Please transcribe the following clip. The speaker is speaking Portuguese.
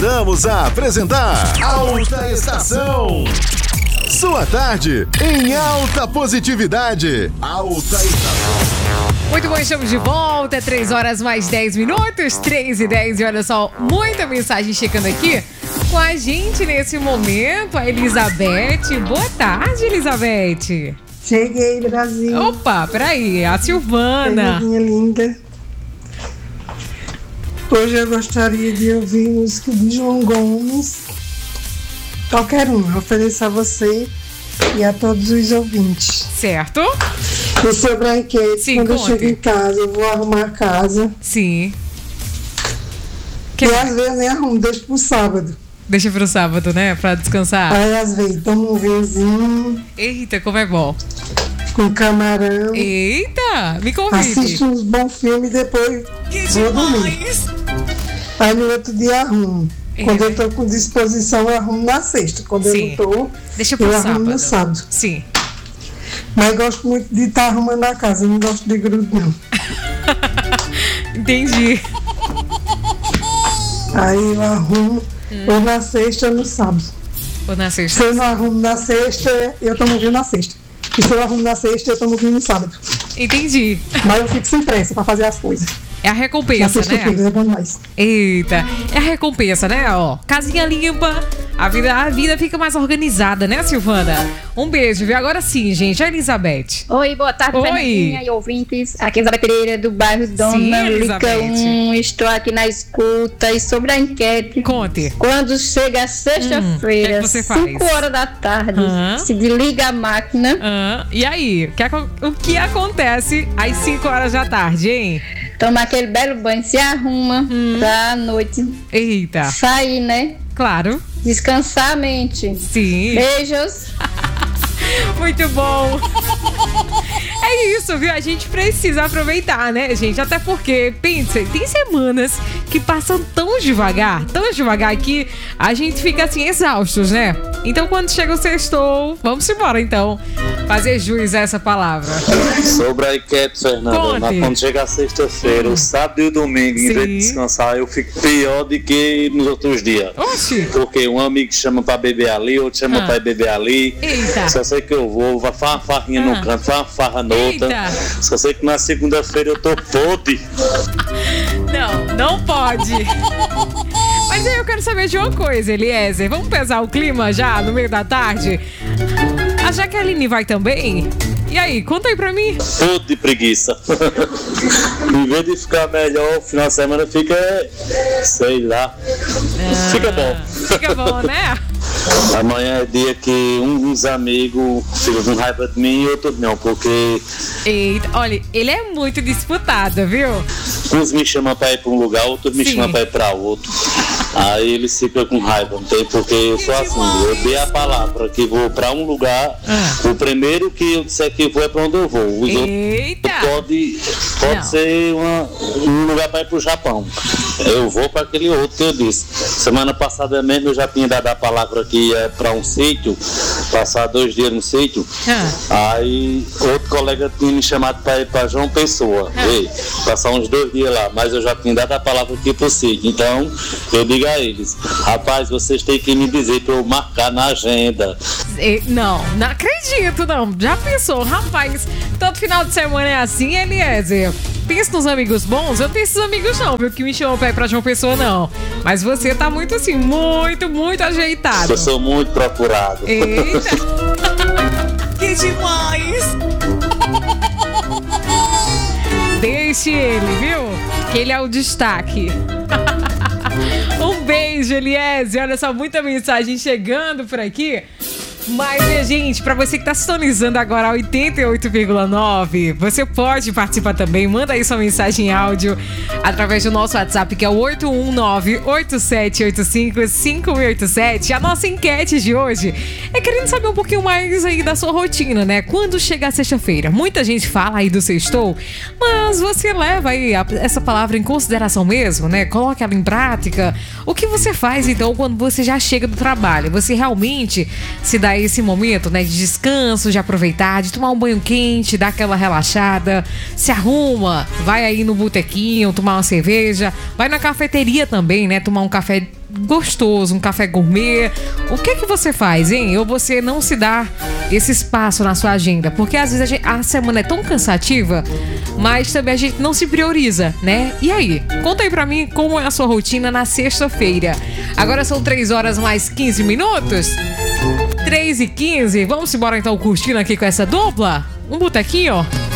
Voltamos a apresentar Alta Estação. Sua tarde em alta positividade. Alta Estação. Muito bom, estamos de volta. 3 horas mais 10 minutos, 3:10. E olha só, muita mensagem chegando aqui com a gente nesse momento. A Elizabeth. Boa tarde, Elizabeth. Cheguei, Brasil. Opa, peraí. A Silvana. Minha linda. Hoje eu gostaria de ouvir música de João Gomes. Qualquer um, eu ofereço a você e a todos os ouvintes. Certo. E sobre a enquete, sim, quando conte. eu chego em casa, eu vou arrumar a casa. Sim. E às vezes eu nem arrumo, deixo pro sábado. Deixa pro sábado, né? Pra descansar. Aí às vezes tomo um vinhozinho. Eita, como é bom. Com camarão. Eita, me convide. Assisto uns bons filmes e depois vou dormir. Aí no outro dia arrumo. Quando eu tô com disposição, eu arrumo na sexta. Quando eu não tô, deixa pro eu sábado. arrumo no sábado. Sim. Mas gosto muito de estar arrumando a casa. Eu não gosto de grudo, não. Entendi. Aí eu arrumo ou na sexta ou no sábado. Ou na sexta. Se eu não arrumo na sexta, eu tomo vinho na sexta. E se eu arrumo na sexta, eu tomo vinho no sábado. Entendi. Mas eu fico sem pressa pra fazer as coisas. É a recompensa, né? É bom demais. Eita, é a recompensa, né? Ó, casinha limpa, a vida fica mais organizada, né, Silvana? Um beijo, viu? Agora sim, gente, a Elizabeth. Oi, boa tarde, Fernandinha e ouvintes. Aqui é Elizabeth Pereira, do bairro Dona Lica 1. Estou aqui na escuta e sobre a enquete. Conte. Quando chega sexta-feira, que você faz? 5 horas da tarde, se desliga a máquina. E aí, o que acontece às 5 horas da tarde, hein? Toma aquele belo banho, se arruma pra noite. Eita. Sair, né? Claro. Descansar a mente. Sim. Beijos. Muito bom. É isso, viu? A gente precisa aproveitar, né, gente? Até porque, pensem, tem semanas que passam tão devagar que a gente fica assim, exaustos, né? Então, quando chega o sextou, vamos embora, então, fazer jus a essa palavra. Sobre a enquete, Fernanda, mas quando chega a sexta-feira, o sábado e o domingo, em vez de descansar, eu fico pior do que nos outros dias. Oxi. Porque um amigo chama pra beber ali, outro chama pra beber ali. Eita. Só sei que eu vou, vai fazer uma farrinha num canto, vai uma farra noutra. Eita. Só sei que na segunda-feira eu tô podre. Não pode. Mas aí eu quero saber de uma coisa, Eliezer. Vamos pesar o clima já no meio da tarde? A Jaqueline vai também? E aí, conta aí pra mim. Podre de preguiça. Em vez de ficar melhor, o final de semana fica, sei lá. Fica bom. Fica bom, né? Amanhã é dia que uns amigos ficam com raiva de mim e outros não, porque... Eita, olha, ele é muito disputado, viu? Uns me chamam pra ir pra um lugar, outros me chamam pra ir pra outro. Aí eles ficam com raiva, não tem? Porque eu sou assim, eu dei a palavra que vou pra um lugar, o primeiro que eu disser que vou é pra onde eu vou. Os outros pode ser um lugar pra ir pro Japão. Eu vou pra aquele outro que eu disse. Semana passada mesmo eu já tinha dado a palavra que ia pra um sítio, passar 2 dias no sítio. Aí outro colega tinha me chamado pra ir pra João Pessoa, passar uns 2 dias lá, mas eu já tinha dado a palavra aqui pro sítio. Então eu digo a eles, rapaz, vocês têm que me dizer pra eu marcar na agenda. Não acredito, não. Já pensou, rapaz, todo final de semana é assim, Eliezer? Pensa nos amigos bons? Eu tenho esses amigos não, viu, que me chamam pra ir pra João Pessoa, não. Mas você tá muito assim, muito ajeitado. Eu sou muito procurado. Eita! Que demais! Deixe ele, viu? Que ele é o destaque. Um beijo, Eliezer. Olha só, muita mensagem chegando por aqui. Mas, gente, pra você que tá sintonizando agora a 88,9, você pode participar também. Manda aí sua mensagem em áudio através do nosso WhatsApp, que é o 819-8785-5187. A nossa enquete de hoje é querendo saber um pouquinho mais aí da sua rotina, né? Quando chegar sexta-feira, muita gente fala aí do sextou, mas você leva aí essa palavra em consideração mesmo, né? Coloca ela em prática. O que você faz, então, quando você já chega do trabalho? Você realmente se dá tirar esse momento, né, de descanso, de aproveitar, de tomar um banho quente, dar aquela relaxada, se arruma, vai aí no botequinho, tomar uma cerveja, vai na cafeteria também, né, tomar um café gostoso, um café gourmet. O que você faz, hein? Ou você não se dá esse espaço na sua agenda? Porque às vezes a semana é tão cansativa, mas também a gente não se prioriza, né? E aí? Conta aí pra mim como é a sua rotina na sexta-feira. Agora são 3 horas mais 15 minutos. 3h15. Vamos embora então curtindo aqui com essa dupla? Um botequinho, ó.